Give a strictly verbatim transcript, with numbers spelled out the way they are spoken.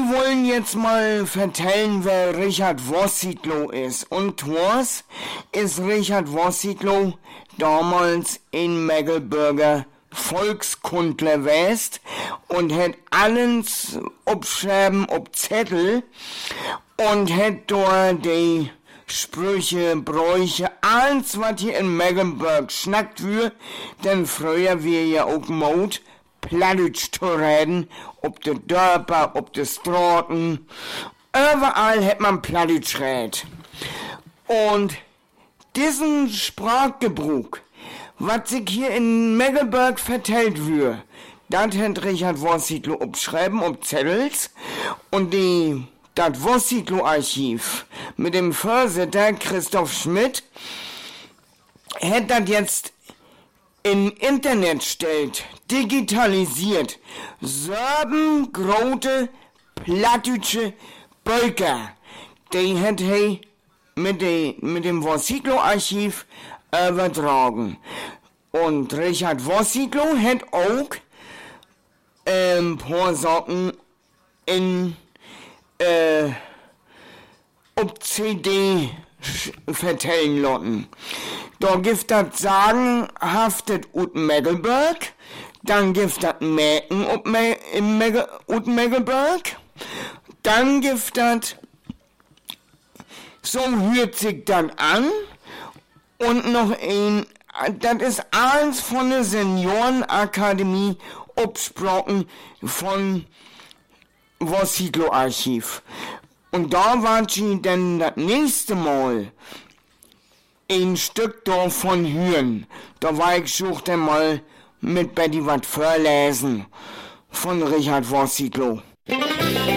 wollen jetzt mal vertellen, wer Richard Wossidlo ist. Und was ist Richard Wossidlo damals in Meggelburger Volkskundler west und hat alles abschreiben ob Zettel und hat dort die Sprüche, Bräuche, alles was hier in Mecklenburg schnackt wird, denn früher wir ja auch Mode Plattdeutsch zu reden, ob de Dörper, ob de Straßen, überall hat man Plattdeutsch red. Und diesen Sprachgebrauch, was sich hier in Meggelburg vertellt wird, das hat Richard Wossidlo abschreiben ob Zettels und die das Wossidlo-Archiv mit dem Vorsitter Christoph Schmidt hat das jetzt in Internet stellt, digitalisiert, Serben, grote, plattdeutsche Bölker, die hat er mit, de, mit dem Wossidlo-Archiv übertragen. Und Richard Wossidlo hat auch ein paar Sachen in äh, ob C D vertellen lassen. Da gibt das sagenhaftet ut Meggelburg, dann gibt das Mäken ut Me Megge Meggelburg, dann gibt das, so hört sich das an, und noch ein, das ist alles von der Seniorenakademie abgesprochen von Wossidlo-Archiv. Und da war sie dann das nächste Mal ein Stück davon hören. Da war ich schon dann mal mit Betty was vorlesen von Richard Wossidlo.